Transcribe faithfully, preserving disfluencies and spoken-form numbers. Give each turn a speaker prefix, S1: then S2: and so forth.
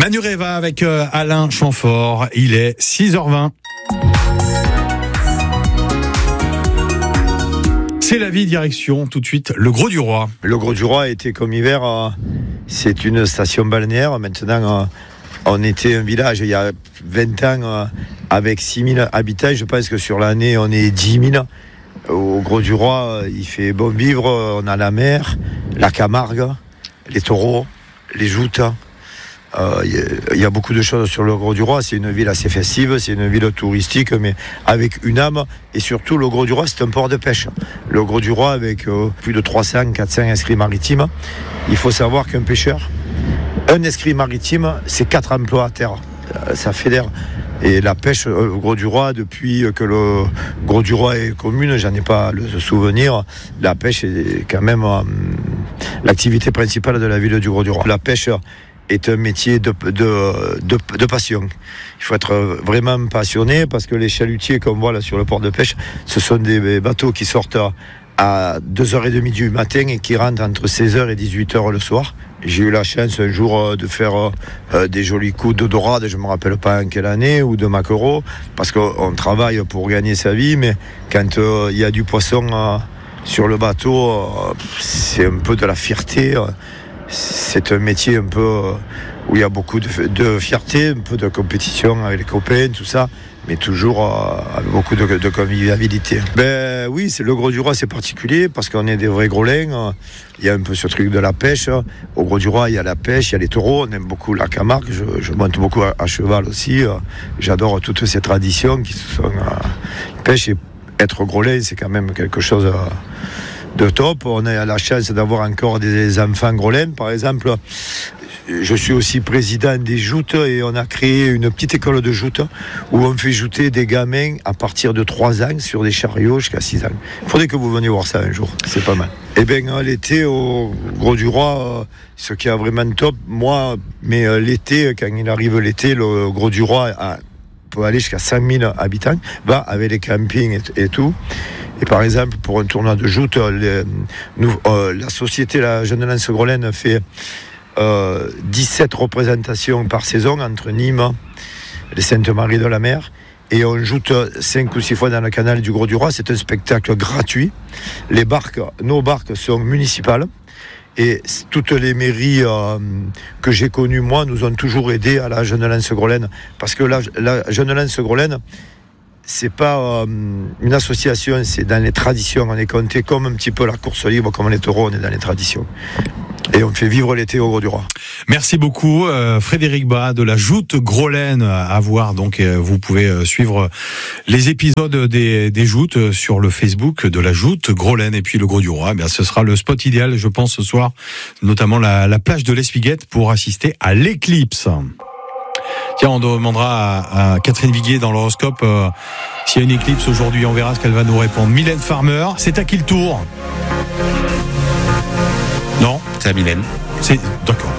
S1: Manureva avec euh, Alain Chamfort, il est six heures vingt. C'est la vie, direction tout de suite le Grau du Roi.
S2: Le Grau du Roi était comme hiver, euh, c'est une station balnéaire. Maintenant, euh, on était un village il y a vingt ans euh, avec six mille habitants. Je pense que sur l'année, on est dix mille. Au Grau du Roi, euh, il fait bon vivre. On a la mer, la Camargue, les taureaux, les joutes. Il euh, y, y a beaucoup de choses sur le Grau du Roi. C'est une ville assez festive, c'est une ville touristique, mais avec une âme. Et surtout, le Grau du Roi, c'est un port de pêche. Le Grau du Roi, avec euh, plus de trois cents, quatre cents inscrits maritimes. Il faut savoir qu'un pêcheur, un inscrit maritime, c'est quatre emplois à terre. Euh, ça fédère. Et la pêche euh, au Grau du Roi, depuis que le Grau du Roi est commune, j'en ai pas le souvenir, la pêche est quand même euh, l'activité principale de la ville du Grau du Roi. La pêche est un métier de, de, de, de passion. Il faut être vraiment passionné parce que les chalutiers qu'on voit là sur le port de pêche, ce sont des bateaux qui sortent à deux heures trente du matin et qui rentrent entre seize heures et dix-huit heures le soir. J'ai eu la chance un jour de faire euh, des jolis coups de dorade, je ne me rappelle pas en quelle année, ou de maquereau, parce qu'on travaille pour gagner sa vie, mais quand il euh, y a du poisson euh, sur le bateau, euh, c'est un peu de la fierté. Euh, c'est un métier un peu euh, où il y a beaucoup de, de fierté, un peu de compétition avec les copains, tout ça, mais toujours euh, avec beaucoup de, de convivialité. Ben oui, c'est le Grau du Roi, c'est particulier parce qu'on est des vrais Grolins. Il y a un peu ce truc de la pêche. Au Grau du Roi, il y a la pêche, il y a les taureaux. On aime beaucoup la Camargue. Je, je monte beaucoup à, à cheval aussi. J'adore toutes ces traditions qui sont euh, pêche et être Grolin, c'est quand même quelque chose. Euh, de top. On a la chance d'avoir encore des enfants grolins, par exemple. Je suis aussi président des joutes et on a créé une petite école de joutes où on fait jouter des gamins à partir de trois ans sur des chariots jusqu'à six ans. Il faudrait que vous veniez voir ça un jour, c'est pas mal. Et bien l'été au Grau du Roi, ce qui est vraiment top, moi, mais l'été, quand il arrive l'été, le Grau du Roi a, peut aller jusqu'à cinq mille habitants, va avec les campings et, et tout. Et par exemple, pour un tournoi de joute, les, nous, euh, la société, la Jeune Lance Grolaine, fait euh, dix-sept représentations par saison entre Nîmes, les Sainte-Marie de la Mer, et on joute cinq ou six fois dans le canal du Grau du Roi. C'est un spectacle gratuit. Les barques, nos barques sont municipales. Et toutes les mairies euh, que j'ai connues, moi, nous ont toujours aidés à la Jeune Lance Grolaine. Parce que la, la Jeune Lance Grolaine, c'est pas euh, une association, c'est dans les traditions. On est compté comme un petit peu la course libre, comme les taureaux, on est dans les traditions. Et on fait vivre l'été au Grau du Roi.
S1: Merci beaucoup, euh, Frédéric Bas de la Joute Grolaine à voir. Donc, euh, vous pouvez euh, suivre les épisodes des, des joutes sur le Facebook de la Joute Grolaine. Et puis le Grau du Roi, eh bien, ce sera le spot idéal, je pense, ce soir, notamment la, la plage de l'Espiguette pour assister à l'éclipse. Tiens, on demandera à, à Catherine Viguier dans l'horoscope euh, s'il y a une éclipse aujourd'hui. On verra ce qu'elle va nous répondre. Mylène Farmer, c'est à qui le tour ? Non ?
S3: C'est à Mylène.
S1: C'est d'accord.